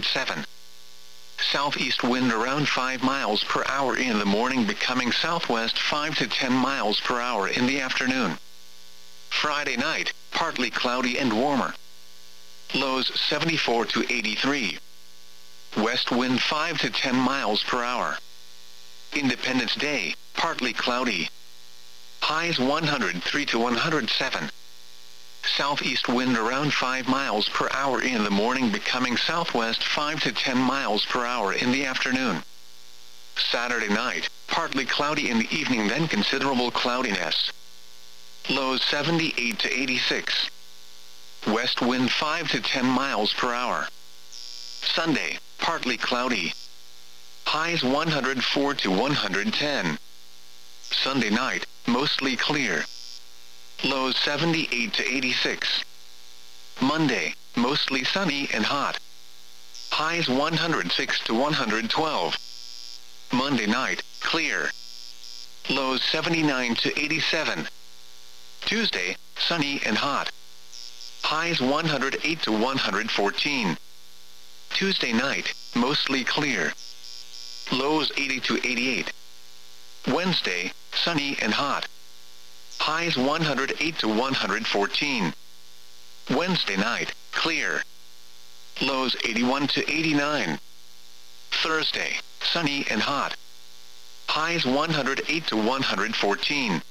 7. Southeast wind around 5 miles per hour in the morning, becoming southwest 5 to 10 miles per hour in the afternoon. Friday night, partly cloudy and warmer. Lows 74 to 83. West wind 5 to 10 miles per hour. Independence Day, partly cloudy. Highs 103 to 107. Southeast wind around 5 miles per hour in the morning, becoming southwest 5 to 10 miles per hour in the afternoon. Saturday night, partly cloudy in the evening, then considerable cloudiness. Lows 78 to 86. West wind 5 to 10 miles per hour. Sunday, partly cloudy. Highs 104 to 110. Sunday night, mostly clear. Lows 78 to 86. Monday, mostly sunny and hot. Highs 106 to 112. Monday night, clear. Lows 79 to 87. Tuesday, sunny and hot. Highs 108 to 114. Tuesday night, mostly clear. Lows 80 to 88. Wednesday, sunny and hot. Highs 108 to 114. Wednesday night, clear. Lows 81 to 89. Thursday, sunny and hot. Highs 108 to 114.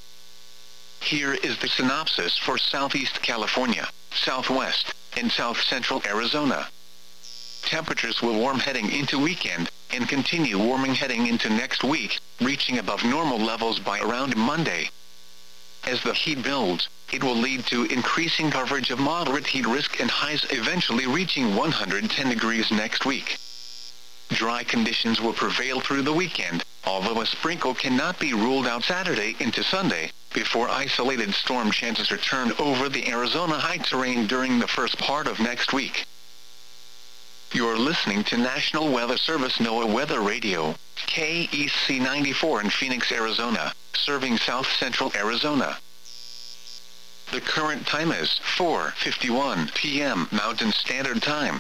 Here is the synopsis for Southeast California, Southwest, and South Central Arizona. Temperatures will warm heading into weekend, and continue warming heading into next week, reaching above normal levels by around Monday. As the heat builds, it will lead to increasing coverage of moderate heat risk and highs eventually reaching 110 degrees next week. Dry conditions will prevail through the weekend, although a sprinkle cannot be ruled out Saturday into Sunday, before isolated storm chances return over the Arizona high terrain during the first part of next week. You're listening to National Weather Service NOAA Weather Radio, KEC 94 in Phoenix, Arizona, serving South Central Arizona. The current time is 4:51 p.m. Mountain Standard Time.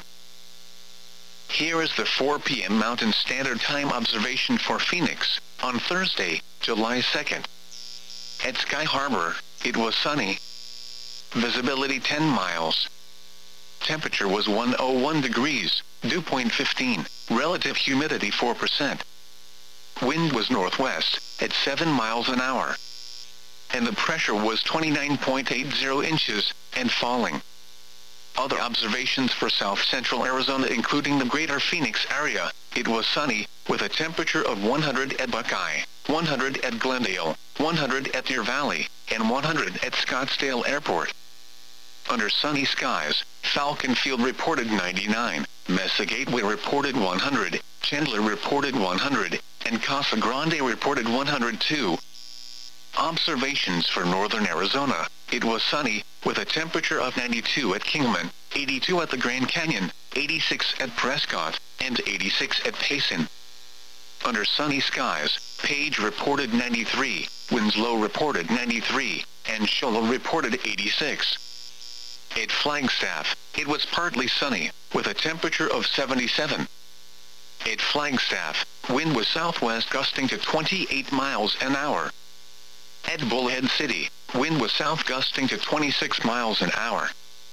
Here is the 4 p.m. Mountain Standard Time observation for Phoenix, on Thursday, July 2nd. At Sky Harbor, it was sunny. Visibility 10 miles. Temperature was 101 degrees, dew point 15, relative humidity 4%. Wind was northwest, at 7 miles an hour. And the pressure was 29.80 inches, and falling. Other observations for South Central Arizona, including the greater Phoenix area, it was sunny, with a temperature of 100 at Buckeye, 100 at Glendale, 100 at Deer Valley, and 100 at Scottsdale Airport. Under sunny skies, Falcon Field reported 99, Mesa Gateway reported 100, Chandler reported 100, and Casa Grande reported 102. Observations for northern Arizona, it was sunny, with a temperature of 92 at Kingman, 82 at the Grand Canyon, 86 at Prescott, and 86 at Payson. Under sunny skies, Page reported 93, Winslow reported 93, and Show Low reported 86. At Flagstaff, it was partly sunny, with a temperature of 77. At Flagstaff, wind was southwest gusting to 28 miles an hour. At Bullhead City, wind was south gusting to 26 miles an hour.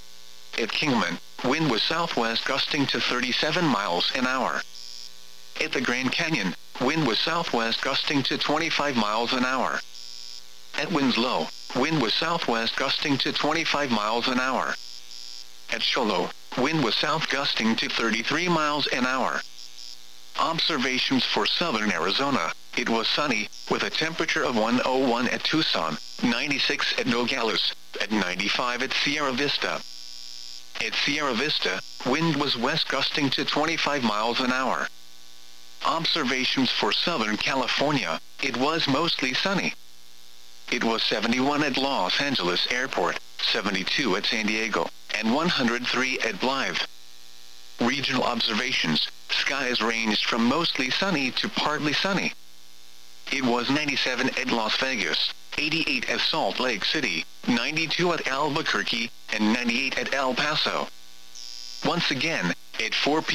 At Kingman, wind was southwest gusting to 37 miles an hour. At the Grand Canyon, wind was southwest gusting to 25 miles an hour. At Winslow, wind was southwest gusting to 25 miles an hour. At Show Low, wind was south gusting to 33 miles an hour. Observations for southern Arizona, it was sunny, with a temperature of 101 at Tucson, 96 at Nogales, at 95 at Sierra Vista. At Sierra Vista, wind was west gusting to 25 miles an hour. Observations for Southern California, it was mostly sunny. It was 71 at Los Angeles Airport, 72 at San Diego, and 103 at Blythe. Regional observations, skies ranged from mostly sunny to partly sunny. It was 97 at Las Vegas, 88 at Salt Lake City, 92 at Albuquerque, and 98 at El Paso. Once again, at 4 p.m.